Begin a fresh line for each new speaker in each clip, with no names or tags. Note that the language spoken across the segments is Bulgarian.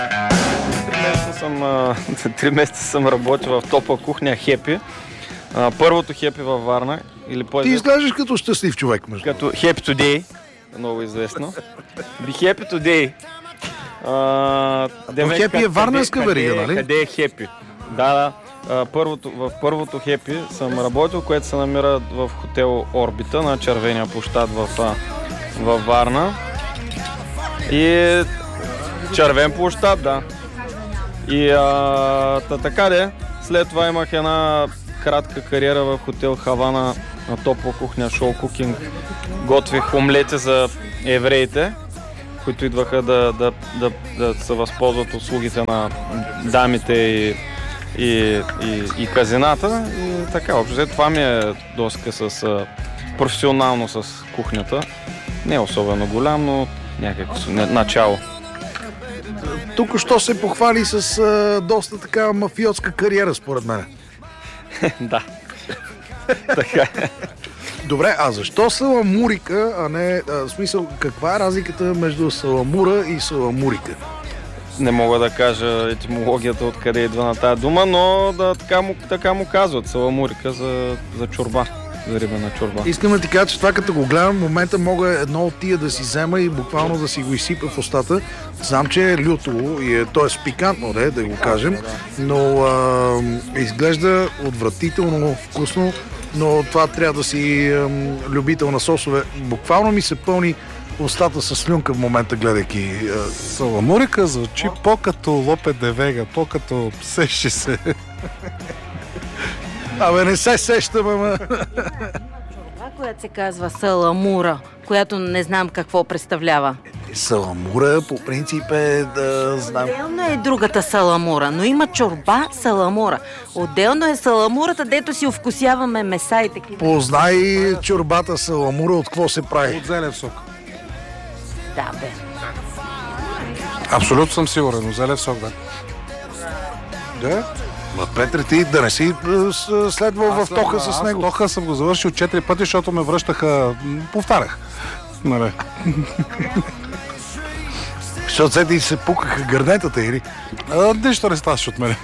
Три месеца съм работил в топла кухня Хепи. Първото Хепи във Варна.
Ти изглеждаш като щастлив човек, между.
Като Happy Today, много известно. Be Happy Today.
Хепи е варненска верига, нали?
Къде е Хепи? Да. В първото Хепи съм работил, което се намира в хотел Орбита на Червения площад във Варна. И червен площад, да. И така де. След това имах една кратка кариера в хотел Хавана на топла кухня, шоу кукинг. Готвих омлети за евреите, които идваха да се възползват услугите на дамите и казината. И така, общо това ми е доска професионално с кухнята. Не е особено голям, но някакво начало.
Тук що се похвали с доста така мафиотска кариера, според мен.
Да. Така.
Добре, а защо саламурика, а не... В смисъл, каква е разликата между саламура и саламурика?
Не мога да кажа етимологията откъде идва на тази дума, но така му казват. Саламурика за чорба. За рибена чорба.
Искам да ти кажа, че това като го гледам, в момента мога едно от тия да си взема и буквално да си го изсипя в устата. Знам, че е люто и т.е. пикантно, да го кажем, но изглежда отвратително вкусно, но това трябва да си любител на сосове. Буквално ми се пълни устата с слюнка в момента, гледайки.
Саламурика звучи по-като Лопе де Вега, по-като сещи се.
Абе, не се сещам, ама...
Това, която се казва саламура, която не знам какво представлява.
Саламура, по принцип е да знам...
Отделно е другата саламура, но има чорба саламура. Отделно е саламурата, дето си овкусяваме меса и такива.
Познай чорбата саламура, от какво се прави?
От зелев сок.
Да, бе.
Абсолютно съм сигурен, от зелев сок, да.
Да? Ма, Петре, ти да не си следвал в тоха с него.
Тоха съм го завършил 4 пъти, защото ме връщаха... Повтарях. Нали?
Защото се ти се пукаха гърнетата, или?
Нищо не ставаше от мене.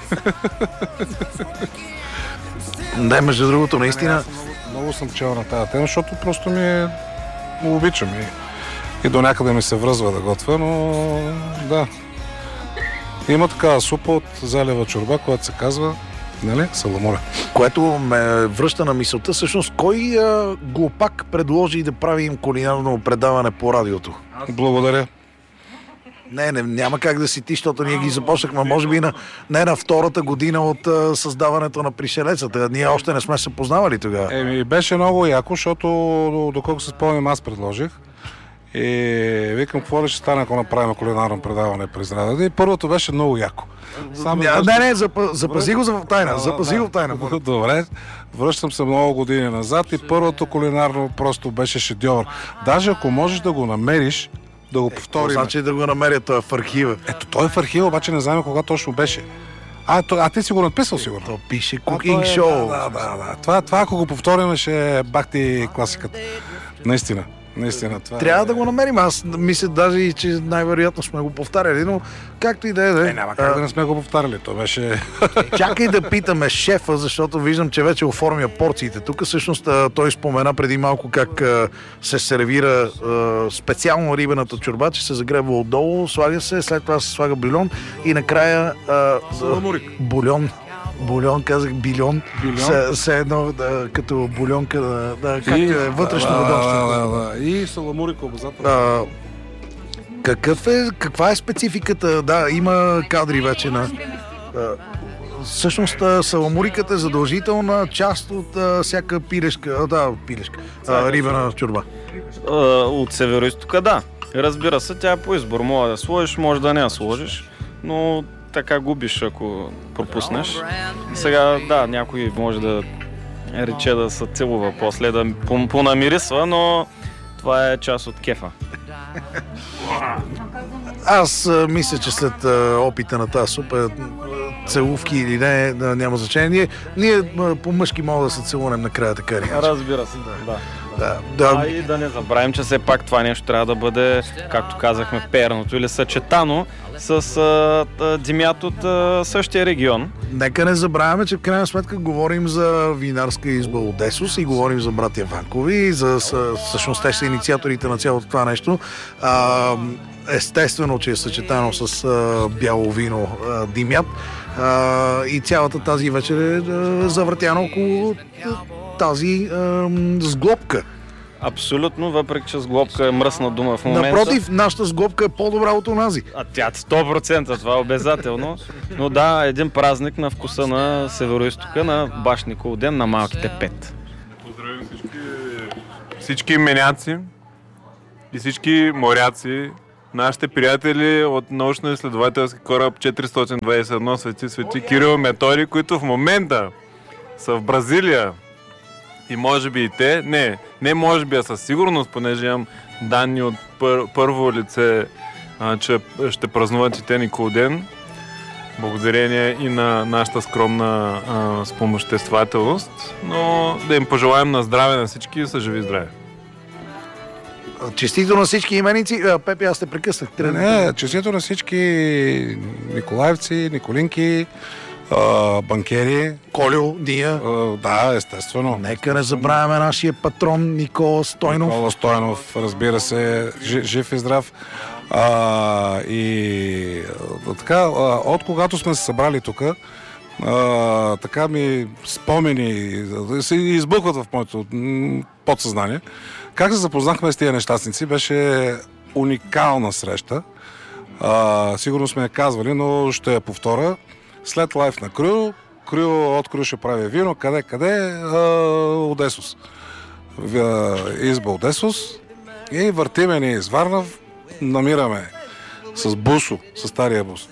Да, между другото, наистина...
Много съм чел на тази тема, защото просто ми обичам и до някъде ми се връзва да готвя, но да. Има такава супа от залева чорба, която се казва, нали, саламура.
Което ме връща на мисълта, всъщност, кой глупак предложи да правим кулинарно предаване по радиото?
Благодаря.
Не, няма как да си ти, защото ние ги започнахме, може би на втората година от създаването на Пришелецата. Ние още не сме се познавали тогава.
Беше много яко, защото доколко се спомням, аз предложих. И викам, какво ли ще стане, ако направим кулинарно предаване през радиото. И първото беше много яко.
Запази го в тайна. Запази го в тайна.
Добре, връщам се много години назад и първото кулинарно просто беше шедьовър. Даже ако можеш да го намериш, да го повторим.
Значи да го намерят в архива.
Ето, той е в архива, обаче не знаем кога точно беше. А ти си го написал, сигурно?
То пише Cooking Show.
Да. Това ако го повторим, ще бахти класиката. Наистина. Това
трябва да го намерим. Аз мисля даже, че най-вероятно сме го повтаряли, но както и да е.
Няма как да не сме го повтаряли. То беше...
Чакай да питаме шефа, защото виждам, че вече оформя порциите. Тук всъщност той спомена преди малко как се сервира специално рибената чорба, че се загрева отдолу, слага се, след това се слага бульон и накрая бульон. Бульон, казах билион. Все едно като бульонка, както е вътрешно ведомство.
И саламурика обязателно.
Каква е спецификата? Да, има кадри вече на... Всъщност саламуриката е задължителна част от всяка пилешка, рибена чорба.
От североизтока, да. Разбира се, тя е по избор. Може да сложиш, може да не я сложиш, но така губиш, ако пропуснеш. Сега, да, някой може да рече да се целува после, да понамирисва, но това е част от кефа.
Аз мисля, че след опита на тази супа, целувки или не, няма значение. Ние по-мъжки мога да се целунем накрая, така ли?
Разбира се, да. И да не забравим, че все пак това нещо трябва да бъде, както казахме, перното или съчетано с димят от същия регион.
Нека не забравяме, че в крайна сметка говорим за винарска изба Одесос и говорим за братя Ванкови и всъщност те са инициаторите на цялото това нещо. Естествено, че е съчетано с бяло вино димят и цялата тази вечер е завъртяна около тази сглобка.
Абсолютно, въпреки че сглобка е мръсна дума в момента.
Напротив, нашата сглобка е по-добра от онази.
Тя 100%, това е обязателно. Но да, един празник на вкуса на Североистока, на баш Николден, на малките пет.
Поздравим всички меняци и всички моряци, нашите приятели от научно-изследователски кораб 421 Свети Кирил Методи, които в момента са в Бразилия. И може би и те, не може би, а със сигурност, понеже имам данни от първо лице, че ще празнуват и те Николден, благодарение и на нашата скромна спомоществователност, но да им пожелаем на здраве на всички и са живи и здрави.
Честито на всички именици. Пепи, аз те прекъснах.
Не, честито на всички николаевци, николинки, банкери.
Колю, Дия.
Да, естествено.
Нека не забравяме нашия патрон Никола Стойнов.
Никола Стойнов, разбира се, жив и здрав. И така, от когато сме се събрали тук, така ми спомени се избухват в моето подсъзнание. Как се запознахме с тия нещастници, беше уникална среща. Сигурно сме я казвали, но ще я повторя. След лайф на Крю, от Крю ще прави вино, къде? Одесос. Изба Одесос. И въртиме ни из Варна, намираме с Бусо, с стария бус.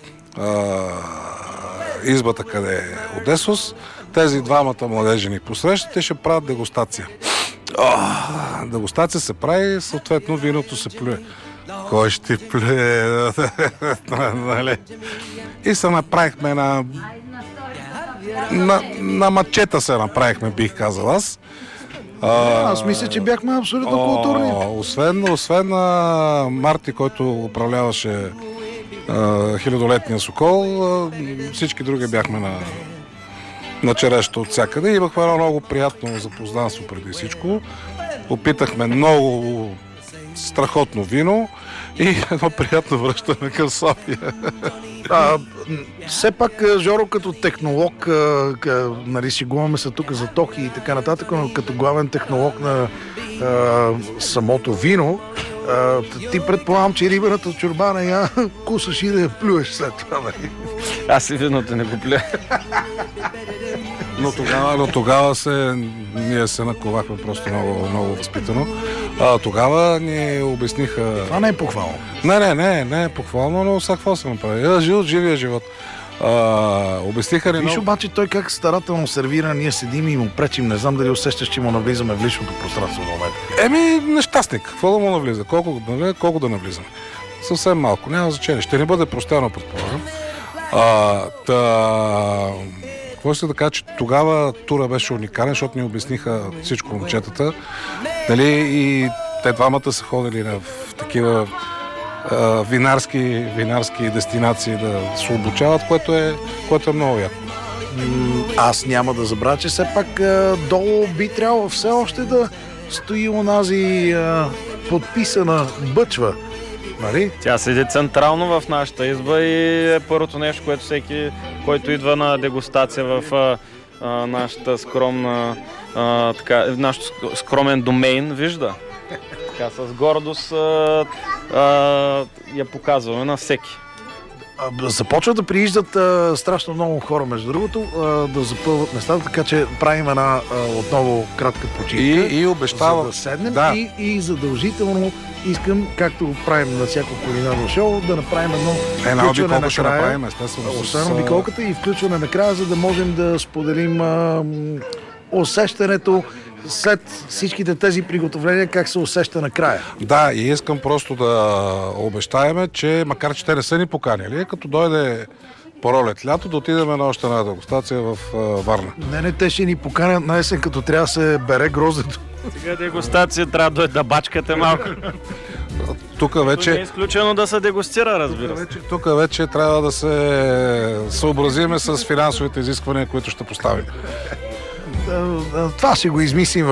Избата къде е Одесос. Тези двамата младежи ни посрещат и ще правят дегустация. Дегустация се прави, съответно виното се плюе. Кой ще плюе? И се направихме на мачета се направихме, бих казал аз.
Аз мисля, че бяхме абсолютно културни.
Освен Марти, който управляваше хилядолетния Сокол, всички други бяхме на череща от всякъде. Имахме едно много приятно запознанство преди всичко. Опитахме много страхотно вино и едно приятно връщане към София.
Все пак, Жоро, като технолог, нали, шегуваме се тук за Тохи и така нататък, но като главен технолог на самото вино, ти предполагам, че рибената чорба не я кусаш и да я плюеш след това.
Аз и виното не го плюя.
Но тогава ние се наковахме просто много, много възпитано. Тогава ни обясниха...
Това не е похвално.
Не е похвално, но сега какво се направи? Живия живот. Обясниха ни...
Виж обаче той как старателно сервира, ние седим и му пречим, не знам дали усещаш, че му навлизаме в личното пространство в момента.
Нещастник. Какво да му навлиза? Колко да навлизаме? Съвсем малко. Няма значение. Ще не бъде простено, предполагам. Какво ще да кажа, че тогава тура беше уникален, защото ни обясниха всичко момчетата. Дали и те двамата са ходили в такива винарски дестинации да се обучават, което е много яко.
Аз няма да забравя, че все пак долу би трябвало все още да стои онази подписана бъчва. Нали?
Тя седи централно в нашата изба и е първото нещо, което всеки, който идва на дегустация в нашата скромна, нашото скромен домейн, вижда. Така с гордост я показваме на всеки.
Започват да прииждат страшно много хора, между другото, да запълват местата, така че правим една отново кратка почивка.
И обещавам.
За да седнем и задължително искам, както го правим на всяко кулинарно шоу, да направим едно включване на края. Освен обиколката и включване на края, за да можем да споделим усещането след всичките тези приготовления, как се усеща накрая.
Да, и искам просто да обещаеме, че макар че те не са ни поканили, като дойде пролет лято, да отидем на още една дегустация в Варна.
Не, те ще ни поканят на есен, като трябва да се бере гроздето.
Сега дегустация трябва да дойде да бачкате малко.
Тук
Не е
вече,
изключено да се дегустира, разбира се.
тук вече трябва да се съобразиме с финансовите изисквания, които ще поставим.
Това ще го измислим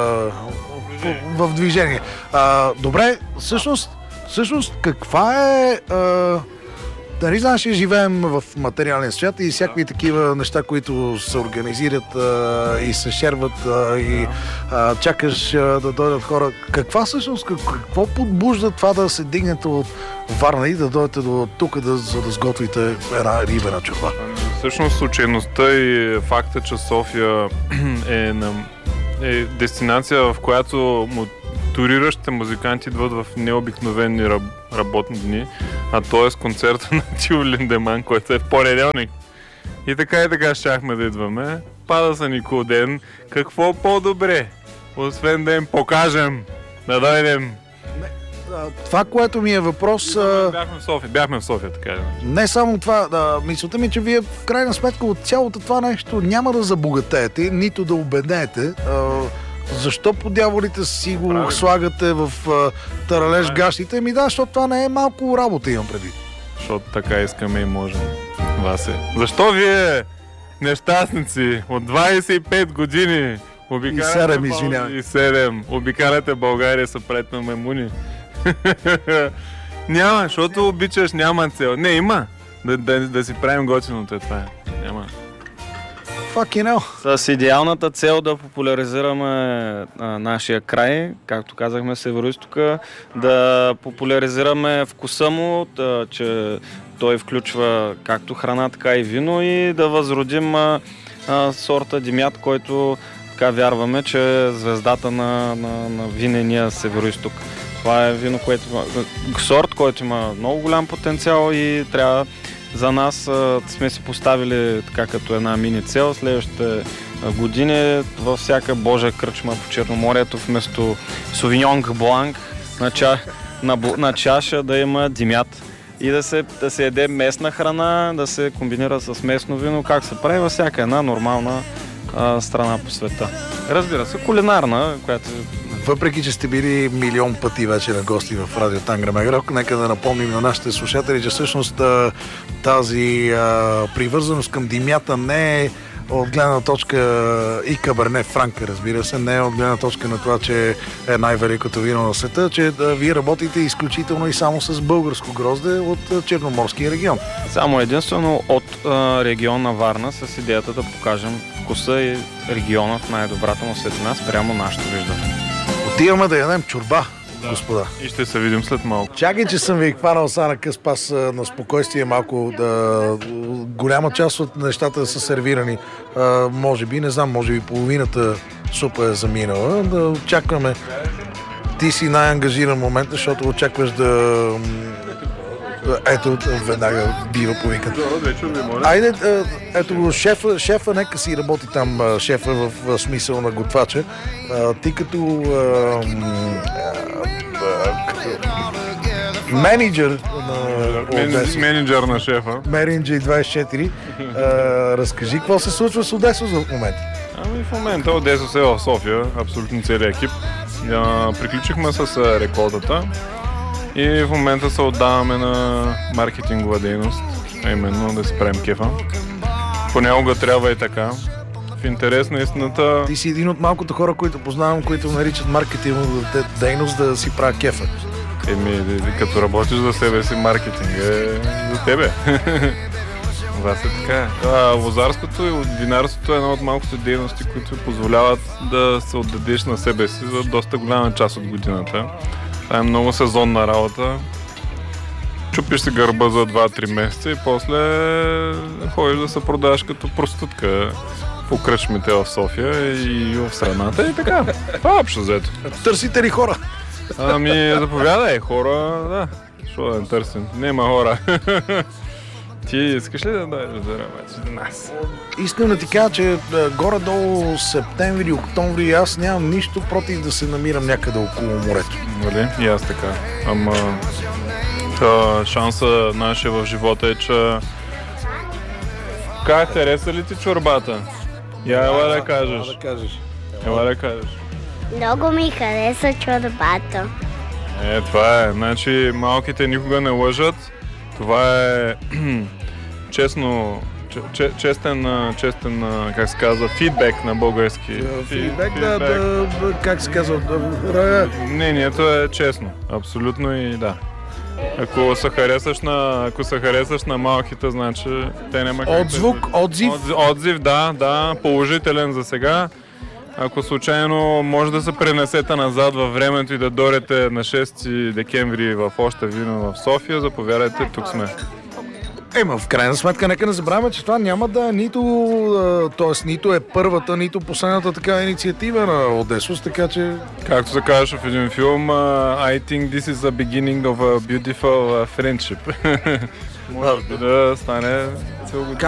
в движение. Добре, всъщност каква е... Нали знаеш, че живеем в материален свят и всякакви такива неща, които се организират и се шерват и чакаш да дойдат хора. Каква всъщност, какво подбужда това да се дигнете от Варна и да дойдете до тук, за да сготвите една рибена чорба?
Всъщност случайността и факта, че София е дестинация, в която туриращите музиканти идват в необикновени работни дни, а т.е. концерта на Тио Линдеман, който е в понеделник. И така щяхме да идваме. Пада са Никол ден. Какво по-добре? Освен да им покажем, да дойдем.
Това, което ми е въпрос...
Бяхме в София, така е.
Не само това, мисълта ми, че вие в крайна сметка от цялото това нещо няма да забогатеете, нито да обеднеете. Защо по дяволите си го слагате в таралеж гащите? Да, защото това не е малко работа, имам предвид.
Защото така искаме и можем. Васе. Защо вие, нещастници, от 25 години обикаляте България, са пред на маймуни? Няма, защото обичаш, няма цел. Не, има. Да си правим готиното е това. Няма.
Fucking hell.
С идеалната цел да популяризираме нашия край, както казахме, Североизтока, да популяризираме вкуса му, че той включва както храна, така и вино и да възродим сорта Димят, който така вярваме, че е звездата на винения Североизток. Това е вино, сорт, който има много голям потенциал и трябва за нас сме си поставили така като една мини цел следващите години във всяка божа кръчма по Черноморието вместо Sauvignon Blanc на чаша да има Димят и да се яде местна храна, да се комбинира с местно вино, как се прави във всяка една нормална страна по света. Разбира се, кулинарна, която...
Въпреки, че сте били милион пъти вече на гости в Радио Тангра Мегрок, нека да напомним на нашите слушатели, че всъщност тази привързаност към Димята не е от гледна точка и Каберне Франка, разбира се, не е от гледна точка на това, че е най-великото вино на света, че вие работите изключително и само с българско грозде от Черноморския регион.
Само единствено от регион на Варна с идеята да покажем вкуса и региона в най-добрата му светлина спрямо нашето виждане.
Отиваме да ядем чорба, господа.
И ще се видим след малко.
Чакай, че съм ви хванал са на къс пас на спокойствие малко. Голяма част от нещата са сервирани. Може би, не знам, може би половината супа е заминала. Да очакваме. Ти си най-ангажиран момент, защото очакваш да... Ето, веднага бива повикат. Айде, ето го, шефа, нека си работи там, шефа в смисъл на готвача. Ти като менеджер
на шефа.
Менеджер 24, разкажи какво се случва с Одесос в момента.
Ами в момента Одесос е в София, абсолютно целият екип. Приключихме с реколтата. И в момента се отдаваме на маркетингова дейност, а именно да си правим кефа. Понякога трябва и така. В интерес на истината...
Ти си един от малкото хора, които познавам, които наричат маркетингова дейност да си правя кефа.
Като работиш за себе си, маркетинг е за тебе. Това е така. Лозарството и винарството е една от малкото дейности, които позволяват да се отдадеш на себе си за доста голяма част от годината. Това е много сезонна работа. Чупиш си гърба за 2-3 месеца и после ходиш да се продаваш като проститутка по кръчмите в София и в страната и така. Това е общо взето.
Търсите ли хора?
Ами, заповядай, хора, да. Що да не търсим? Нема хора. Ти искаш ли да дойдеш да работиш до нас?
Искам да ти кажа, че горе-долу септември, октомври аз нямам нищо против да се намирам някъде около морето.
Нали? И аз така. Ама шанса нашия в живота е, че... Как хареса ли ти чорбата? Ела да кажеш. Ела да кажеш.
Много ми хареса чорбата.
Това е. Значи малките никога не лъжат. Това е честно, честен, как се казва, фидбек на български.
Фидбек, как се казва,
Мнението е честно, абсолютно и да. Ако се харесаш на малките, значи те няма как
Отзив?
Отзив, да, положителен за сега. Ако случайно може да се пренесете назад във времето и да дойдете на 6 декември в Още вино в София, заповядайте, тук сме.
В крайна сметка, нека не забравяме, че това няма да нито е първата, нито последната така инициатива на Одесос, така че...
Както се казваше в един филм, I think this is the beginning of a beautiful friendship. Може да стане цел година.